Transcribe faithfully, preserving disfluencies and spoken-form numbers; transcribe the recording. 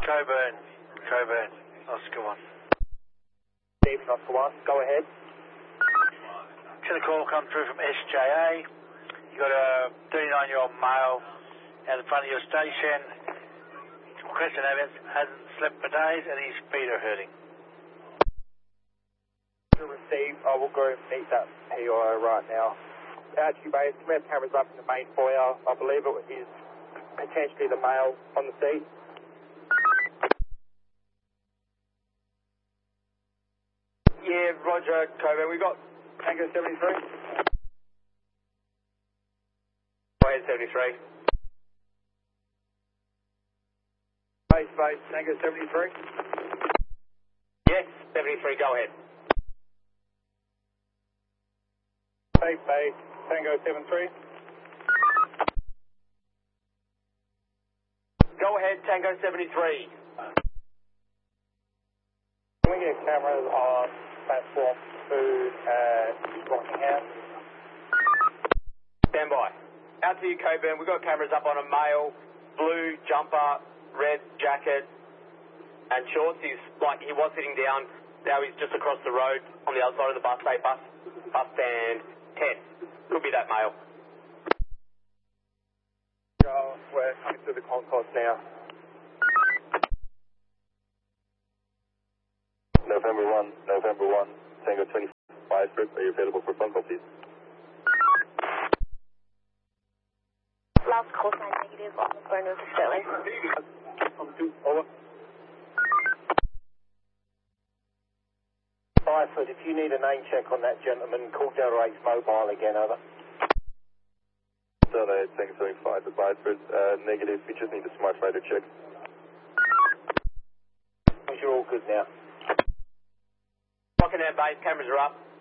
Coburn, Coburn, Oscar one. Stephen, Oscar one, go ahead. Had a call come through from S J A. You got a thirty-nine-year-old male out in front of your station. Question evidence, hasn't slept for days and his feet are hurting. To receive, I will go and meet that P I O right now. Archie Base, we have cameras up in the main foyer. I believe it is potentially the male on the seat. Yeah, Roger, Coburn. We got Tango seventy-three. Go ahead, seventy-three. Base, base, Tango seventy-three. Yes, seventy-three, go ahead. Base, base, Tango seventy-three. Go ahead, Tango seventy-three. Can we get cameras on platform two at Rockingham? Stand by. Out to you, Coburn. We've got cameras up on a male, blue jumper, red jacket, and shorts. He's like, he was sitting down. Now he's just across the road on the other side of the bus, say bus, bus stand ten. Could be that male. Oh, we're coming through the concourse now. November one, November one, Tango twenty-five, are you available for phone call, please? Last call sign negative on the phone with Sterling. Over. Byford, if you need a name check on that gentleman, call Delta H Mobile again, over. Delta H, Tango seventy-five, at Byford, uh, negative, we just need a smart rider check. You're all good now. Rockingham base, cameras are up.